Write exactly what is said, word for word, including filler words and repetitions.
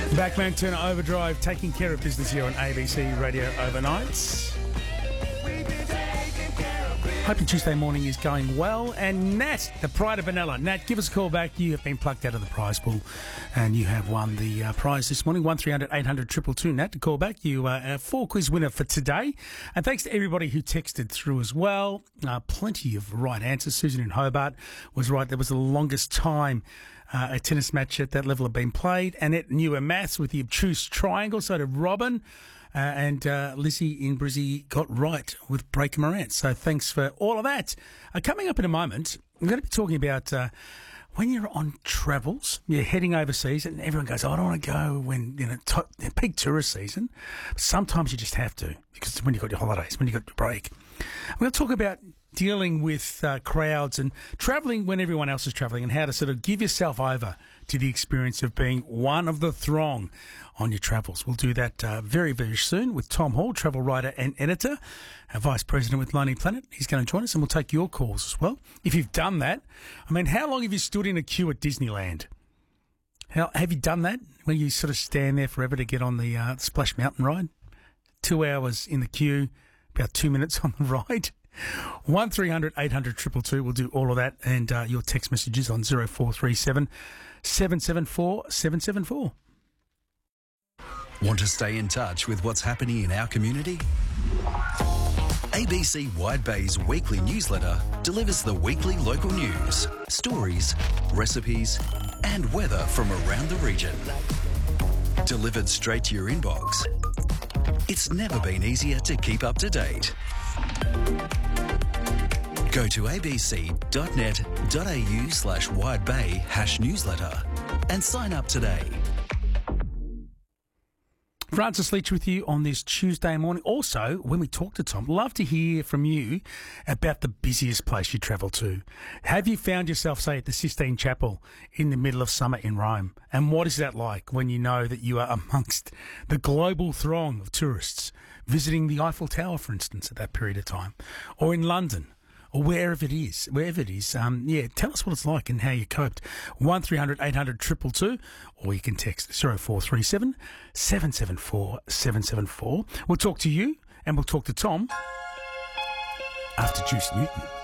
Backman Turner Overdrive, taking care of business here on A B C Radio Overnights. Hope your Tuesday morning is going well. And Nat, the pride of Benalla. Nat, give us a call back. You have been plucked out of the prize pool and you have won the uh, prize this morning. one three hundred eight hundred two two two. Nat, to call back. You are a four quiz winner for today. And thanks to everybody who texted through as well. Uh, plenty of right answers. Susan in Hobart was right. That was the longest time uh, a tennis match at that level had been played. Annette knew her maths with the obtuse triangle. So did Robin. Uh, and uh, Lizzie in Brizzy got right with Breaker Morant. So thanks for all of that. Uh, coming up in a moment, we're going to be talking about uh, when you're on travels, you're heading overseas, and everyone goes, oh, I don't want to go when, you know, t- peak tourist season. Sometimes you just have to, because it's when you've got your holidays, when you've got your break. We're going to talk about dealing with uh, crowds and travelling when everyone else is travelling, and how to sort of give yourself over to the experience of being one of the throng on your travels. We'll do that uh, very, very soon with Tom Hall, travel writer and editor, our Vice President with Lonely Planet. He's going to join us, and we'll take your calls as well. If you've done that, I mean, how long have you stood in a queue at Disneyland? How, have you done that, when you sort of stand there forever to get on the uh, Splash Mountain ride? Two hours in the queue, about two minutes on the ride. one three hundred eight hundred two two two. We'll do all of that, and uh, your text messages on zero four three seven seven seven four seven seven four. Want to stay in touch with what's happening in our community? A B C Wide Bay's weekly newsletter delivers the weekly local news, stories, recipes, and weather from around the region. Delivered straight to your inbox. It's never been easier to keep up to date. Go to abc.net.au slash widebay hash newsletter and sign up today. Francis Leach with you on this Tuesday morning. Also, when we talk to Tom, love to hear from you about the busiest place you travel to. Have you found yourself, say, at the Sistine Chapel in the middle of summer in Rome? And what is that like when you know that you are amongst the global throng of tourists visiting the Eiffel Tower, for instance, at that period of time, or in London? Or wherever it is, wherever it is, um, yeah, tell us what it's like and how you coped. one three hundred eight hundred two two two, or you can text zero four three seven seven seven four seven seven four. We'll talk to you, and we'll talk to Tom after Juice Newton.